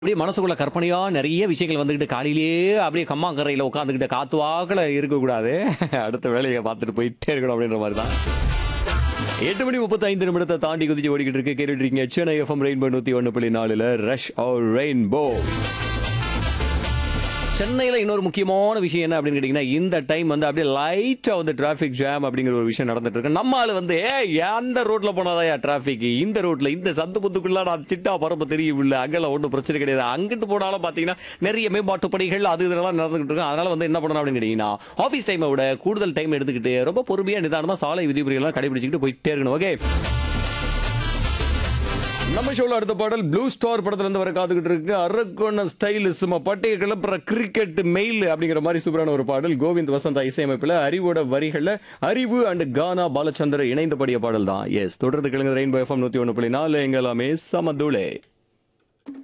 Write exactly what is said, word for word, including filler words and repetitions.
அப்படியே மனசுக்குள்ள கற்பனையா நிறைய விஷயங்கள் வந்துகிட்டு காலையிலேயே அப்படியே கம்மாக்கரையில உட்காந்துக்கிட்டு காத்து வாக்குல இருக்கக்கூடாது. அடுத்த வேலையை பார்த்துட்டு போயிட்டே இருக்கணும் அப்படின்ற மாதிரி தான். எட்டு மணி முப்பத்தி ஐந்து நிமிடத்தை தாண்டி குதிச்சு ஓடிக்கிட்டு இருக்கு. கேட்டுட்டு இருக்கீங்க சென்னை எஃப்எம் ரெயின்போ நூத்தி ஒன்று புள்ளி நாலுல ரஷ் ஆர் ரெயின்போ. சென்னையில இன்னொரு முக்கியமான விஷயம் என்ன அப்படின்னு கேட்டீங்கன்னா, இந்த டைம் வந்து அப்படியே லைட்டா வந்து டிராபிக் ஜாம் அப்படிங்கிற ஒரு விஷயம் நடந்துட்டு இருக்கு. நம்ம ஆளு வந்து ஏய் அந்த ரோட்ல போனாதான் டிராபிக், இந்த ரோட்ல இந்த சந்து புத்துக்குள்ள நான் சிட்டா பரப்ப தெரியும் இல்ல, அங்கெல்லாம் ஒன்றும் பிரச்சனை கிடையாது. அங்கிட்டு போனாலும் பாத்தீங்கன்னா நிறைய மேம்பாட்டு பணிகள் அது இதெல்லாம் நடந்துகிட்டு இருக்கு. அதனால வந்து என்ன பண்ணணும் அப்படின்னு கேட்டீங்கன்னா, ஆபீஸ் டைமை விட கூடுதல் டைம் எடுத்துக்கிட்டு ரொம்ப பொறுமையா நிதானமா சாலை விதிமுறைகள்லாம் கடைபிடிச்சிட்டு போயிட்டே இருக்கணும். ஓகே, நம்ம ஷோல அடுத்த பாடல் ப்ளூ ஸ்டார் படத்துல இருந்து வர காத்துக்கிட்டு இருக்கு. அரக்கோண ஸ்டைல் சும்மா பட்டைய கிளப்புற கிரிக்கெட் மெயில் அப்படிங்கிற மாதிரி சூப்பரான ஒரு பாடல். கோவிந்த் வசந்தா இசையமைப்புல அறிவோட வரிகள்ல அறிவு அண்ட் கானா பாலச்சந்தர் இணைந்து பாடிய பாடல் தான். எஸ், தொடர்ந்து கிழங்கு ரெயின்போ எஃப்எம் நூத்தி ஒன்று புள்ளி நாலு எங்கெல்லாமே சமதுளே.